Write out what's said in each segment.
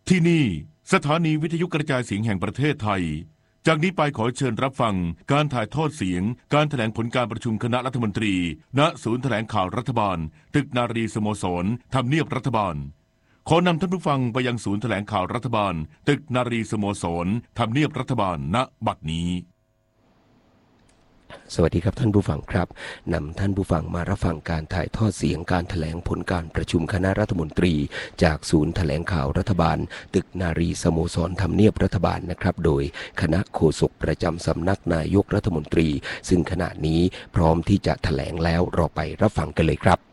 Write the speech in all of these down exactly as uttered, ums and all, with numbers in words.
ที่นี่สถานีวิทยุกระจายเสียงแห่งประเทศไทยจากนี้ไปขอเชิญรับฟังการถ่ายทอดเสียงการแถลงผลการประชุมคณะรัฐมนตรีณศูนย์แถลงข่าวรัฐบาลตึกนารีสโมสรทำเนียบรัฐบาลขอนำท่านผู้ฟังไปยังศูนย์แถลงข่าวรัฐบาลตึกนารีสโมสรทำเนียบรัฐบาลณบัดนี้สวัสดีครับท่านผู้ฟังครับนำท่านผู้ฟังมารับฟังการถ่ายทอดเสียงการแถลงผลการประชุมคณะรัฐมนตรีจากศูนย์แถลงข่าวรัฐบาลตึกนารีสโมสรทำเนียบรัฐบาลนะครับโดยคณะโฆษกประจำสำนักนายกรัฐมนตรีซึ่งขณะนี้พร้อมที่จะแถลงแล้วเราไปรับฟังกันเลยครับ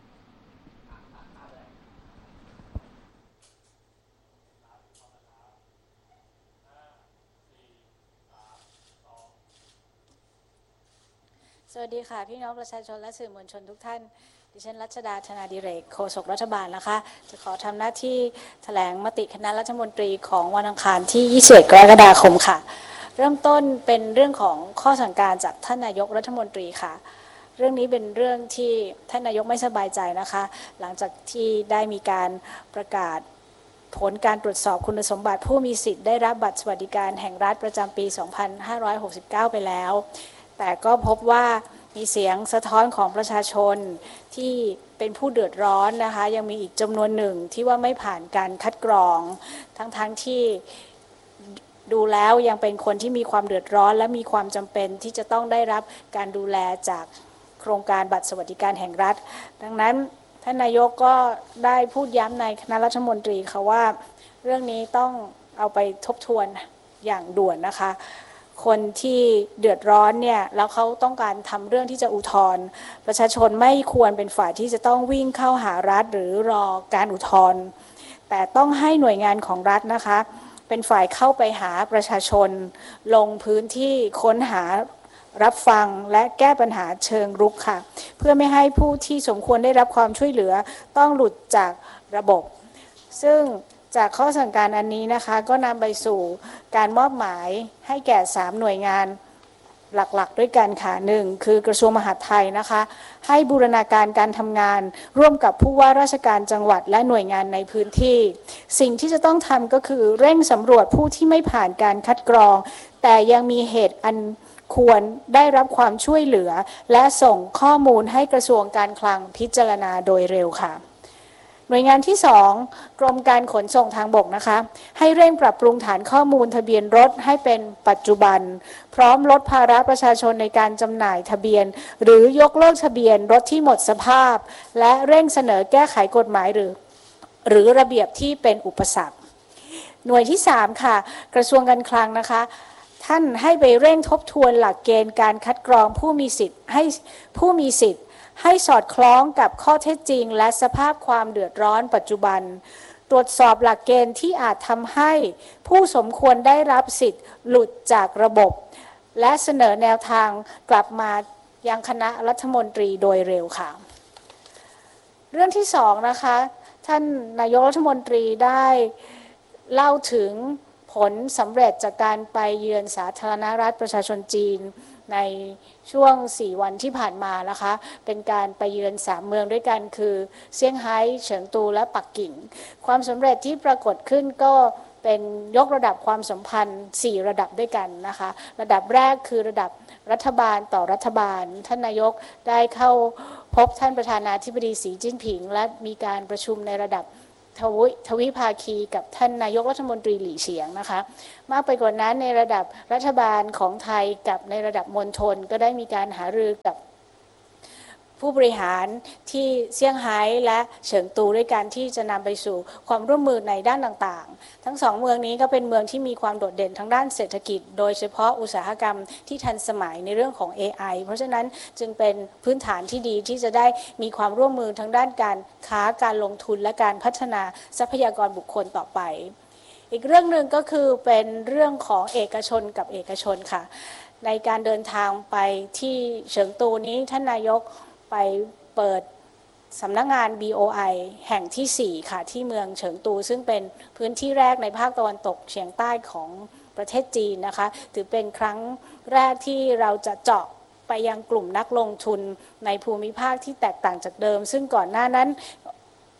สวัสดีค่ะพี่น้องประชาชนและสื่อมวลชนทุกท่านดิฉันรัชดาธนาดิเรกโฆษกรัฐบาลนะคะจะขอทำหน้าที่แถลงมติคณะรัฐมนตรีของวันอังคารที่ยี่สิบเอ็ดกรกฎาคมค่ะเริ่มต้นเป็นเรื่องของข้อสั่งการจากท่านนายกรัฐมนตรีค่ะเรื่องนี้เป็นเรื่องที่ท่านนายกไม่สบายใจนะคะหลังจากที่ได้มีการประกาศผลการตรวจสอบคุณสมบัติผู้มีสิทธิ์ได้รับบัตรสวัสดิการแห่งรัฐประจำปีสองพันห้าร้อยหกสิบเก้าไปแล้วแต่ก็พบว่ามีเสียงสะท้อนของประชาชนที่เป็นผู้เดือดร้อนนะคะยังมีอีกจำนวนหนึ่งที่ว่าไม่ผ่านการคัดกรองทั้งๆ ท, ที่ดูแล้วยังเป็นคนที่มีความเดือดร้อนและมีความจำเป็นที่จะต้องได้รับการดูแลจากโครงการบัตรสวัสดิการแห่งรัฐดังนั้นท่านนายกก็ได้พูดย้ำในคณะรัฐมนตรีค่ะว่าเรื่องนี้ต้องเอาไปทบทวนอย่างด่วนนะคะคนที่เดือดร้อนเนี่ยแล้วเขาต้องการทำเรื่องที่จะอุทธรณ์ประชาชนไม่ควรเป็นฝ่ายที่จะต้องวิ่งเข้าหารัฐหรือรอการอุทธรณ์แต่ต้องให้หน่วยงานของรัฐนะคะเป็นฝ่ายเข้าไปหาประชาชนลงพื้นที่ค้นหารับฟังและแก้ปัญหาเชิงรุกค่ะเพื่อไม่ให้ผู้ที่สมควรได้รับความช่วยเหลือต้องหลุดจากระบบซึ่งจากข้อสั่งการอันนี้นะคะก็นำไปสู่การมอบหมายให้แก่สามหน่วยงานหลักๆด้วยกันค่ะหนึ่งคือกระทรวงมหาดไทยนะคะให้บูรณาการการทำงานร่วมกับผู้ว่าราชการจังหวัดและหน่วยงานในพื้นที่สิ่งที่จะต้องทำก็คือเร่งสำรวจผู้ที่ไม่ผ่านการคัดกรองแต่ยังมีเหตุอันควรได้รับความช่วยเหลือและส่งข้อมูลให้กระทรวงการคลังพิจารณาโดยเร็วค่ะหน่วยงานที่สองกรมการขนส่งทางบกนะคะให้เร่งปรับปรุงฐานข้อมูลทะเบียนรถให้เป็นปัจจุบันพร้อมลดภาระประชาชนในการจำหน่ายทะเบียนหรือยกเลิกทะเบียนรถที่หมดสภาพและเร่งเสนอแก้ไขกฎหมายหรือหรือระเบียบที่เป็นอุปสรรคหน่วยที่สามค่ะกระทรวงการคลังนะคะท่านให้ไปเร่งทบทวนหลักเกณฑ์การคัดกรองผู้มีสิทธิ์ให้ผู้มีสิทธิ์ให้สอดคล้องกับข้อเท็จจริงและสภาพความเดือดร้อนปัจจุบันตรวจสอบหลักเกณฑ์ที่อาจทำให้ผู้สมควรได้รับสิทธิ์หลุดจากระบบและเสนอแนวทางกลับมายังคณะรัฐมนตรีโดยเร็วค่ะเรื่องที่สองนะคะท่านนายกรัฐมนตรีได้เล่าถึงผลสำเร็จจากการไปเยือนสาธารณรัฐประชาชนจีนในช่วงสี่วันที่ผ่านมานะคะเป็นการไปเยือนสามเมืองด้วยกันคือเซี่ยงไฮ้เฉิงตูและปักกิ่งความสำเร็จที่ปรากฏขึ้นก็เป็นยกระดับความสัมพันธ์สี่ระดับด้วยกันนะคะระดับแรกคือระดับรัฐบาลต่อรัฐบาลท่านนายกได้เข้าพบท่านประธานาธิบดีสีจิ้นผิงและมีการประชุมในระดับทวิภาคีกับท่านนายกรัฐมนตรีหลี่เฉียงนะคะมากไปกว่านั้นในระดับรัฐบาลของไทยกับในระดับมณฑลก็ได้มีการหารือกับผู้บริหารที่เซี่ยงไฮ้และเฉิงตูด้วยกันที่จะนำไปสู่ความร่วมมือในด้านต่างๆทั้งสองเมืองนี้ก็เป็นเมืองที่มีความโดดเด่นทางด้านเศรษฐกิจโดยเฉพาะอุตสาหกรรมที่ทันสมัยในเรื่องของ เอ ไอ เพราะฉะนั้นจึงเป็นพื้นฐานที่ดีที่จะได้มีความร่วมมือทางด้านการค้าการลงทุนและการพัฒนาทรัพยากรบุคคลต่อไปอีกเรื่องหนึ่งก็คือเป็นเรื่องของเอกชนกับเอกชนค่ะในการเดินทางไปที่เฉิงตูนี้ท่านนายกไปเปิดสำนักงาน บี โอ ไอ แห่งที่สี่ค่ะที่เมืองเฉิงตูซึ่งเป็นพื้นที่แรกในภาคตะวันตกเฉียงใต้ของประเทศจีนนะคะถือเป็นครั้งแรกที่เราจะเจาะไปยังกลุ่มนักลงทุนในภูมิภาคที่แตกต่างจากเดิมซึ่งก่อนหน้านั้น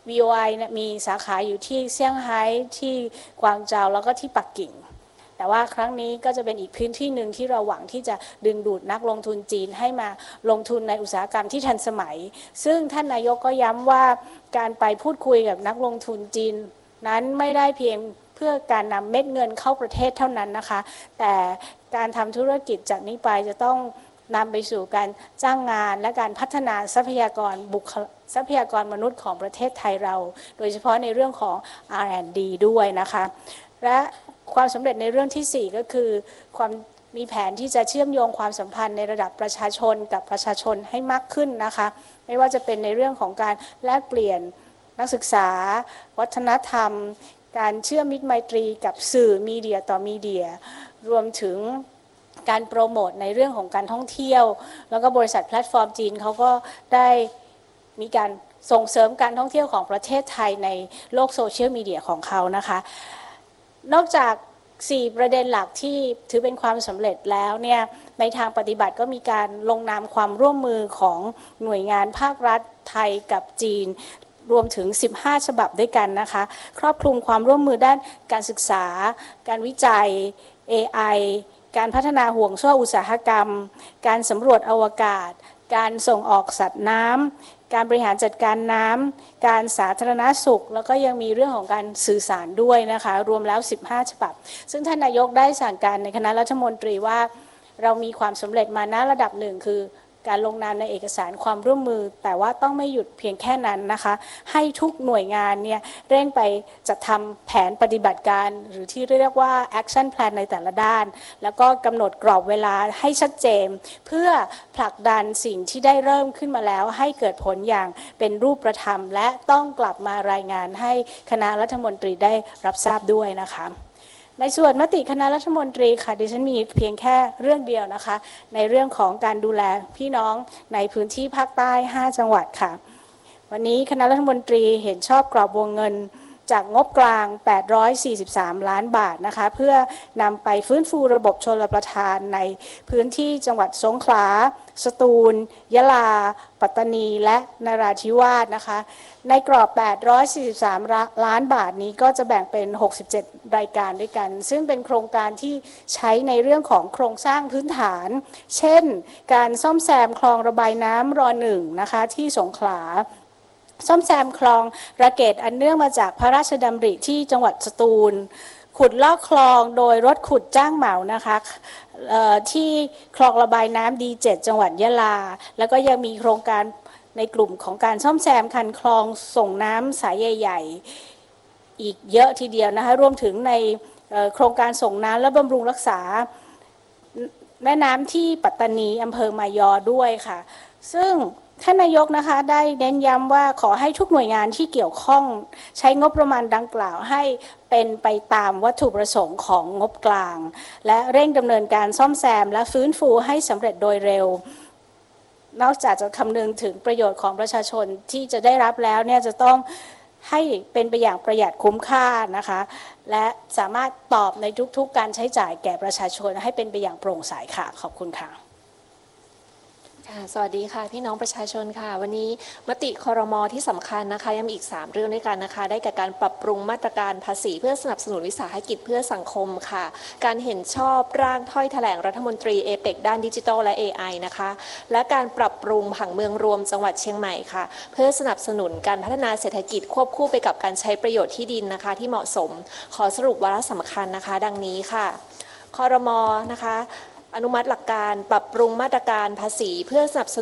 วี โอ ไอ เนี่ยมีสาขาอยู่ที่เซี่ยงไฮ้ที่กวางโจวแล้วก็ที่ปักกิ่งแต่ว่าครั้งนี้ก็จะเป็นอีกพื้นที่หนึ่งที่เราหวังที่จะดึงดูดนักลงทุนจีนให้มาลงทุนในอุตสาหกรรมที่ทันสมัยซึ่งท่านนายกก็ย้ำว่าการไปพูดคุยกับนักลงทุนจีนนั้นไม่ได้เพียงเพื่อการนำเม็ดเงินเข้าประเทศเท่านั้นนะคะแต่การทำธุรกิจจากนี้ไปจะต้องนำไปสู่การจ้างงานและการพัฒนาทรัพยากรบุคลทรัพยากรมนุษย์ของประเทศไทยเราโดยเฉพาะในเรื่องของ อาร์ แอนด์ ดี ด้วยนะคะและความสำเร็จในเรื่องที่สี่ก็คือความมีแผนที่จะเชื่อมโยงความสัมพันธ์ในระดับประชาชนกับประชาชนให้มากขึ้นนะคะไม่ว่าจะเป็นในเรื่องของการแลกเปลี่ยนนักศึกษาวัฒนธรรมการเชื่อมมิตรไมตรีกับสื่อมีเดียต่อมีเดียรวมถึงการโปรโมทในเรื่องของการท่องเที่ยวแล้วก็บริษัทแพลตฟอร์มจีนเขาก็ได้มีการส่งเสริมการท่องเที่ยวของประเทศไทยในโลกโซเชียลมีเดียของเขานะคะนอกจากสี่ประเด็นหลักที่ถือเป็นความสำเร็จแล้วเนี่ยในทางปฏิบัติก็มีการลงนามความร่วมมือของหน่วยงานภาครัฐไทยกับจีนรวมถึงสิบห้าฉบับด้วยกันนะคะครอบคลุมความร่วมมือด้านการศึกษาการวิจัย เอ ไอ การพัฒนาห่วงโซ่อุตสาหกรรมการสำรวจอวกาศการส่งออกสัตว์น้ำการบริหารจัดการน้ำการสาธารณสุขแล้วก็ยังมีเรื่องของการสื่อสารด้วยนะคะรวมแล้วสิบห้าฉบับซึ่งท่านนายกได้สั่งการในคณะรัฐมนตรีว่าเรามีความสำเร็จมาณระดับหนึ่งคือการลงนามในเอกสารความร่วมมือแต่ว่าต้องไม่หยุดเพียงแค่นั้นนะคะให้ทุกหน่วยงานเนี่ยเร่งไปจัดทำแผนปฏิบัติการหรือที่เรียกว่า action plan ในแต่ละด้านแล้วก็กำหนดกรอบเวลาให้ชัดเจนเพื่อผลักดันสิ่งที่ได้เริ่มขึ้นมาแล้วให้เกิดผลอย่างเป็นรูปธรรมและต้องกลับมารายงานให้คณะรัฐมนตรีได้รับทราบด้วยนะคะในส่วนมติคณะรัฐมนตรีค่ะดิฉันมีเพียงแค่เรื่องเดียวนะคะในเรื่องของการดูแลพี่น้องในพื้นที่ภาคใต้ห้าจังหวัดค่ะวันนี้คณะรัฐมนตรีเห็นชอบกรอบวงเงินจากงบกลางแปดร้อยสี่สิบสามล้านบาทนะคะเพื่อนำไปฟื้นฟูระบบชลประทานในพื้นที่จังหวัดสงขลาสตูลยะลาปัตตานีและนราธิวาสนะคะในกรอบแปดร้อยสี่สิบสามล้านบาทนี้ก็จะแบ่งเป็นหกสิบเจ็ดรายการด้วยกันซึ่งเป็นโครงการที่ใช้ในเรื่องของโครงสร้างพื้นฐานเช่นการซ่อมแซมคลองระบายน้ำรอหนึ่งนะคะที่สงขลาซ่อมแซมคลองระเกตอันเนื่องมาจากพระราชดำริที่จังหวัดสตูลขุดลอกคลองโดยรถขุดจ้างเหมานะคะที่คลองระบายน้ำดีเจ็ดจังหวัดยะลาแล้วก็ยังมีโครงการในกลุ่มของการซ่อมแซมคันคลองส่งน้ำสายใหญ่ๆอีกเยอะทีเดียวนะคะรวมถึงในโครงการส่งน้ำและบำรุงรักษาแม่น้ำที่ปัตตานีอำเภอมายอด้วยค่ะซึ่งท่านนายกนะคะได้เน้นย้ำว่าขอให้ทุกหน่วยงานที่เกี่ยวข้องใช้งบประมาณดังกล่าวให้เป็นไปตามวัตถุประสงค์ของงบกลางและเร่งดำเนินการซ่อมแซมและฟื้นฟูให้สำเร็จโดยเร็วนอกจากจะคำนึงถึงประโยชน์ของประชาชนที่จะได้รับแล้วเนี่ยจะต้องให้เป็นไปอย่างประหยัดคุ้มค่านะคะและสามารถตอบในทุกๆการใช้จ่ายแก่ประชาชนให้เป็นไปอย่างโปร่งใสค่ะขอบคุณค่ะสวัสดีค่ะพี่น้องประชาชนค่ะวันนี้มติครม.ที่สำคัญนะคะยังมีอีกสามเรื่องด้วยกันนะคะได้แก่การปรับปรุงมาตรการภาษีเพื่อสนับสนุนวิสาหกิจเพื่อสังคมค่ะการเห็นชอบร่างถ้อยแถลงรัฐมนตรีเอเปกด้านดิจิทัลและ เอ ไอ นะคะและการปรับปรุงผังเมืองรวมจังหวัดเชียงใหม่ค่ะเพื่อสนับสนุนการพัฒนาเศรษฐกิจควบคู่ไปกับการใช้ประโยชน์ที่ดินนะคะที่เหมาะสมขอสรุปวาระสำคัญนะคะดังนี้ค่ะครม.นะคะอนุมัติหลักการปรับปรุงมาตรการภาษีเพื่อสนับสนุน